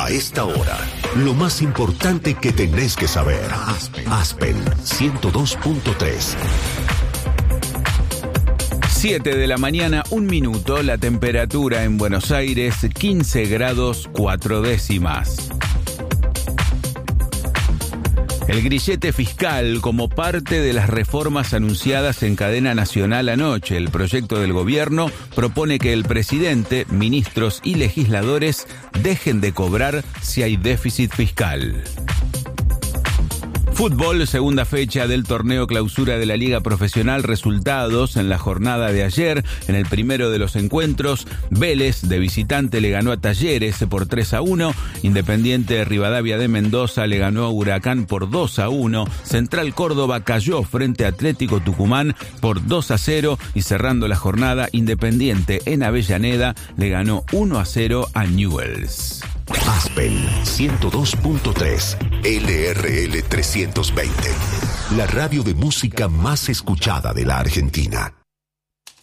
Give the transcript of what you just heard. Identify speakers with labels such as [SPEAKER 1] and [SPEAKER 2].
[SPEAKER 1] A esta hora, lo más importante que tenés que saber. Aspen 102.3.
[SPEAKER 2] 7 de la mañana, 1 minuto, la temperatura en Buenos Aires, 15 grados 4 décimas. El grillete fiscal como parte de las reformas anunciadas en cadena nacional anoche. El proyecto del gobierno propone que el presidente, ministros y legisladores dejen de cobrar si hay déficit fiscal. Fútbol, segunda fecha del torneo clausura de la Liga Profesional. Resultados en la jornada de ayer. En el primero de los encuentros, Vélez de visitante le ganó a Talleres por 3-1. Independiente Rivadavia de Mendoza le ganó a Huracán por 2-1. Central Córdoba cayó frente a Atlético Tucumán por 2-0. Y cerrando la jornada, Independiente en Avellaneda le ganó 1-0 a Newell's.
[SPEAKER 1] Aspen 102.3 LRL 320. La radio de música más escuchada de la Argentina.